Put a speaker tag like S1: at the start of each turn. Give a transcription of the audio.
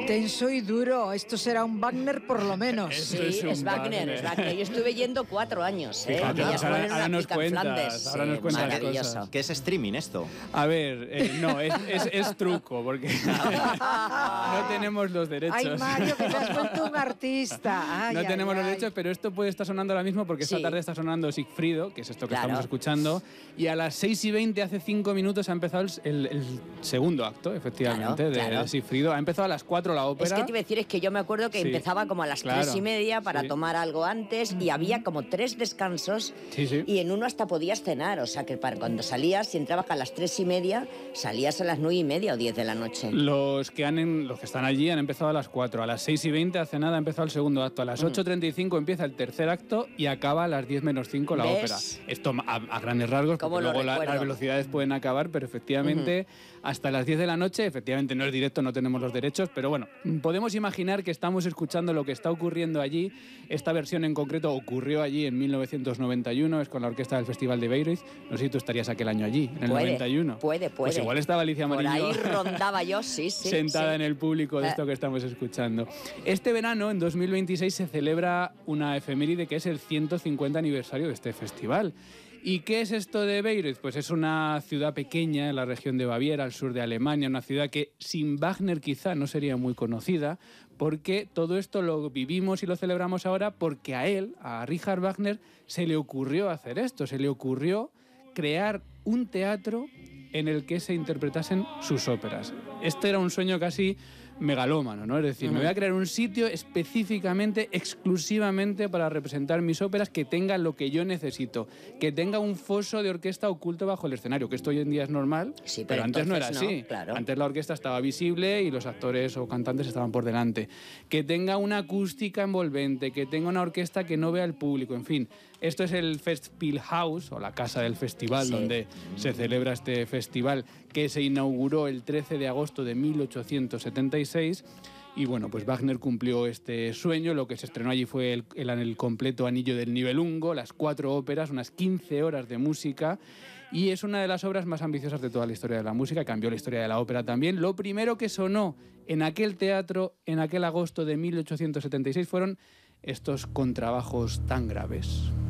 S1: Intenso y duro. Esto será un Wagner por lo menos.
S2: Sí, es Wagner. Yo estuve yendo 4 años.
S3: Fíjate, ahora nos cuentas
S2: maravilloso.
S3: cosas.
S4: ¿Qué es streaming esto?
S3: A ver, no, es truco, porque no tenemos los derechos.
S1: Ay, Mario, que te has vuelto un artista. Ay,
S3: no tenemos los derechos, pero esto puede estar sonando ahora mismo porque esta tarde está sonando Sigfrido, que es esto que estamos escuchando, y a las 6:20, hace 5 minutos, ha empezado el segundo acto, efectivamente, de Sigfrido. Ha empezado a las 4 la ópera.
S2: Es que te iba a decir, es que yo me acuerdo que empezaba como a las 3:30 para tomar algo antes y había como 3 descansos y en uno hasta podías cenar, o sea que para cuando salías, si entrabas a las 3:30, salías a las 9:30 o 10 de la noche.
S3: Los que están allí han empezado a las 4, a las 6:20 hace nada ha empezado el segundo acto, a las 8:35 empieza el tercer acto y acaba a las 10:05 la ópera. Esto a grandes rasgos, porque luego las velocidades pueden acabar, pero efectivamente hasta las 10 de la noche, efectivamente no es directo, no tenemos los derechos, pero bueno, podemos imaginar que estamos escuchando lo que está ocurriendo allí. Esta versión en concreto ocurrió allí en 1991, es con la orquesta del Festival de Bayreuth. No sé si tú estarías aquel año allí, en el 91.
S2: Puede.
S3: Pues igual estaba Alicia Morillo.
S2: Por ahí rondaba yo,
S3: sentada en el público de esto que estamos escuchando. Este verano, en 2026, se celebra una efeméride que es el 150 aniversario de este festival. ¿Y qué es esto de Bayreuth? Pues es una ciudad pequeña en la región de Baviera, al sur de Alemania, una ciudad que sin Wagner quizá no sería muy conocida, porque todo esto lo vivimos y lo celebramos ahora porque a Richard Wagner, se le ocurrió hacer esto, se le ocurrió crear un teatro en el que se interpretasen sus óperas. Este era un sueño casi megalómano, ¿no? Es decir, me voy a crear un sitio específicamente, exclusivamente para representar mis óperas que tenga lo que yo necesito, que tenga un foso de orquesta oculto bajo el escenario, que esto hoy en día es normal, pero antes no era así.
S2: Claro.
S3: Antes la orquesta estaba visible y los actores o cantantes estaban por delante. Que tenga una acústica envolvente, que tenga una orquesta que no vea al público, en fin. Esto es el Festspielhaus, o la casa del festival, donde se celebra este festival, que se inauguró el 13 de agosto de 1876. Y bueno, pues Wagner cumplió este sueño. Lo que se estrenó allí fue el completo Anillo del Nibelungo, las 4 óperas, unas 15 horas de música, y es una de las obras más ambiciosas de toda la historia de la música. Cambió la historia de la ópera también. Lo primero que sonó en aquel teatro, en aquel agosto de 1876, fueron estos contrabajos tan graves.